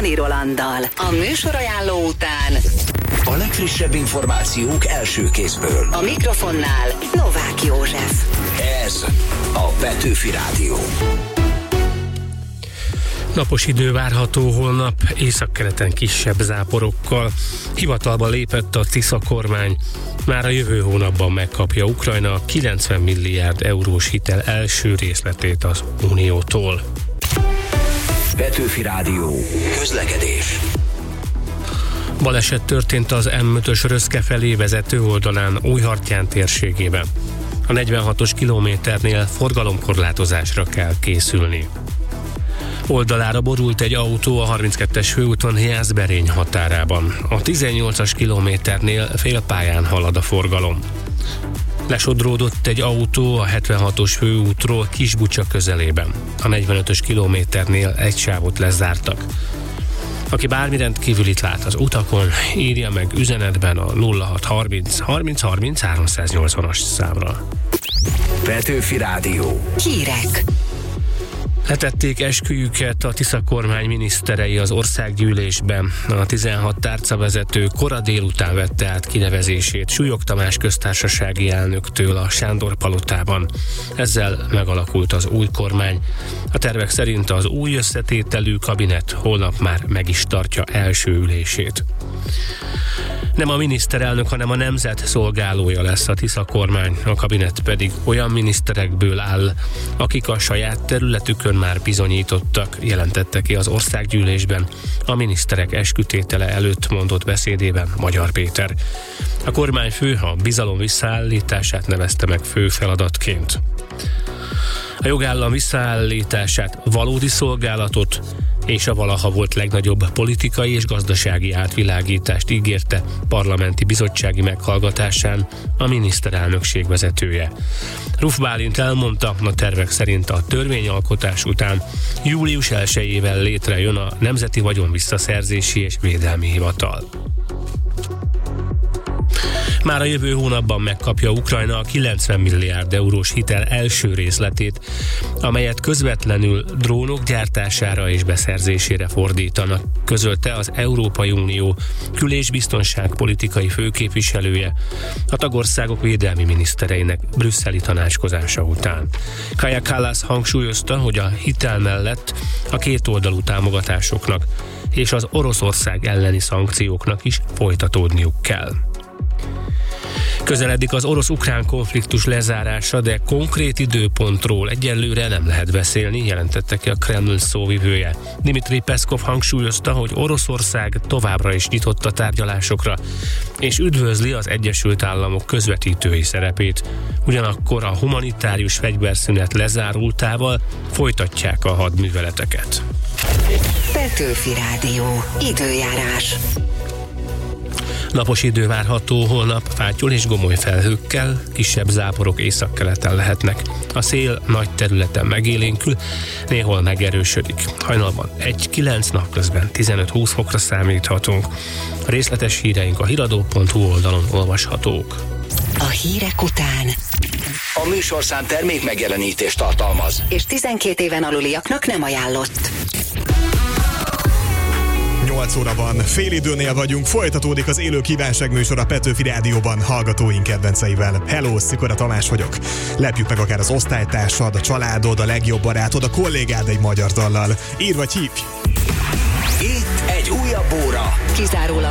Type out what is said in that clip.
Czoller Rolanddal. A műsorajánló után a legfrissebb információk első kézből. A mikrofonnál Novák József. Ez a Petőfi Rádió. Napos idő várható holnap, északkeleten kisebb záporokkal. Hivatalba lépett a Tisza kormány. Már a jövő hónapban megkapja Ukrajna 90 milliárd eurós hitel első részletét az Uniótól. Petőfi Rádió. Közlekedés. Baleset történt az M5-ös Röszke felé vezető oldalán Újhartyán térségében. A 46-os kilométernél forgalomkorlátozásra kell készülni. Oldalára borult egy autó a 32-es főúton Jászberény határában. A 18-as kilométernél félpályán halad a forgalom. Lesodródott egy autó a 76-os főútról Kisbucsa közelében. A 45-ös kilométernél egy sávot lezártak. Aki bármi rendkívülit lát az utakon, írja meg üzenetben a 0630 30 30 380-as számra. Petőfi Rádió. Hírek. Letették esküjüket a Tisza kormány miniszterei az országgyűlésben. A 16 tárcavezető kora délután vette át kinevezését Súlyog Tamás köztársasági elnöktől a Sándor palotában. Ezzel megalakult az új kormány. A tervek szerint az új összetételű kabinet holnap már meg is tartja első ülését. Nem a miniszterelnök, hanem a nemzet szolgálója lesz a Tisza kormány, a kabinet pedig olyan miniszterekből áll, akik a saját területükön már bizonyítottak, jelentette ki az országgyűlésben a miniszterek eskütétele előtt mondott beszédében Magyar Péter. A kormányfő a bizalom visszaállítását nevezte meg fő feladatként. A jogállam visszaállítását, valódi szolgálatot és a valaha volt legnagyobb politikai és gazdasági átvilágítást ígérte parlamenti bizottsági meghallgatásán a miniszterelnökség vezetője. Ruf Bálint elmondta, a tervek szerint a törvényalkotás után július 1-ével létrejön a Nemzeti Vagyonvisszaszerzési és Védelmi Hivatal. Már a jövő hónapban megkapja Ukrajna a 90 milliárd eurós hitel első részletét, amelyet közvetlenül drónok gyártására és beszerzésére fordítanak, közölte az Európai Unió kül- és biztonságpolitikai főképviselője a tagországok védelmi minisztereinek brüsszeli tanácskozása után. Kaja Kallas hangsúlyozta, hogy a hitel mellett a kétoldalú támogatásoknak és az Oroszország elleni szankcióknak is folytatódniuk kell. Közeledik az orosz-ukrán konfliktus lezárása, de konkrét időpontról egyelőre nem lehet beszélni, jelentette ki a Kreml szóvivője. Dmitri Peszkov hangsúlyozta, hogy Oroszország továbbra is nyitott a tárgyalásokra, és üdvözli az Egyesült Államok közvetítői szerepét. Ugyanakkor a humanitárius fegyverszünet lezárultával folytatják a hadműveleteket. Petőfi Rádió. Időjárás. Napos idő várható holnap, fátyol és gomoly felhőkkel, kisebb záporok északkeleten lehetnek. A szél nagy területen megélénkül, néhol megerősödik. Hajnalban 1-9, napközben 15-20 fokra számíthatunk. A részletes híreink a hiradó.hu oldalon olvashatók. A hírek után A műsorszám termék megjelenítést tartalmaz. és 12 éven aluliaknak nem ajánlott. 8 óra van, félidőnél vagyunk, folytatódik az élő kívánságműsor a Petőfi Rádióban hallgatóink kedvenceivel. Hello, Szikora Tamás vagyok. Lepjük meg akár az osztálytársad, a családod, a legjobb barátod, a kollégád egy magyar dallal. Írj vagy hívj! Itt egy újabb óra. Kizárólag